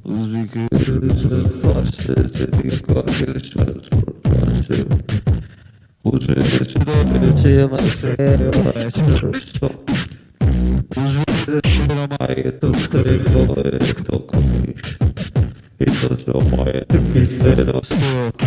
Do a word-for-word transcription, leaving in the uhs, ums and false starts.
Uzbekistan pastası dikkat gelişmez pastası. Uzbekistan pastası Uzbekistan mayıtım kırık o ektok. İtosu mayıtım bizler olsun.